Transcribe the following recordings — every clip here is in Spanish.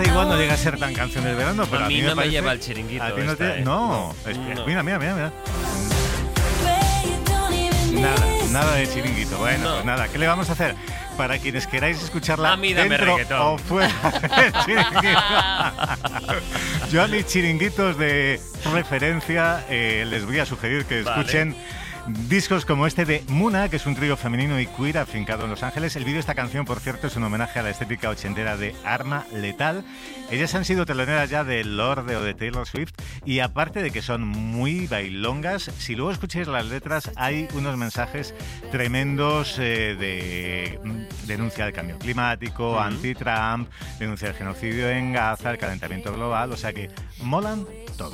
esta igual no llega a ser tan canción del verano, pero A mí me no me parece... lleva el chiringuito. ¿A ti no esta, te...? No, es que... No. Mira. Nada de chiringuito. Bueno, No. pues nada, ¿qué le vamos a hacer? Para quienes queráis escucharla A mí dame dentro reggaetón. o fuera del chiringuito. Yo a mis chiringuitos de referencia les voy a sugerir que escuchen discos como este de Muna, que es un trío femenino y queer afincado en Los Ángeles. El vídeo de esta canción, por cierto, es un homenaje a la estética ochentera de Arma Letal. Ellas han sido teloneras ya de Lorde o de Taylor Swift, y aparte de que son muy bailongas, si luego escucháis las letras hay unos mensajes tremendos de denuncia del cambio climático, anti-Trump, denuncia del genocidio en Gaza, el calentamiento global, o sea que molan todo.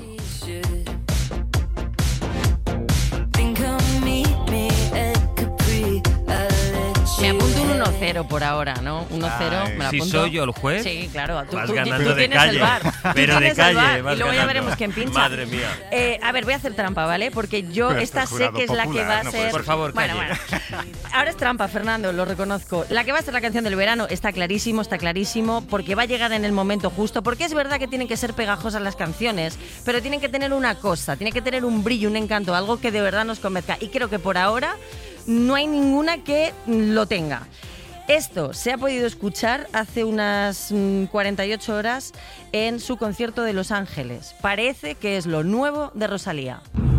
Me apunto un 1-0 por ahora, ¿no? 1-0, me lo Si apunto. soy yo el juez, Sí, claro. vas Tú ganando de tienes calle. el bar. Pero Tú de tienes el bar, calle vas y luego ya ganando. veremos quién pincha. Madre mía. A ver, voy a hacer trampa, ¿vale? Porque yo Pero esta esto es sé jurado que es la que popular, va a no ser... puede Por favor, Bueno. calle. Ahora es trampa, Fernando, lo reconozco. La que va a ser la canción del verano está clarísimo, porque va a llegar en el momento justo, porque es verdad que tienen que ser pegajosas las canciones, pero tienen que tener una cosa, tienen que tener un brillo, un encanto, algo que de verdad nos convenzca. Y creo que por ahora no hay ninguna que lo tenga. Esto se ha podido escuchar hace unas 48 horas en su concierto de Los Ángeles. Parece que es lo nuevo de Rosalía.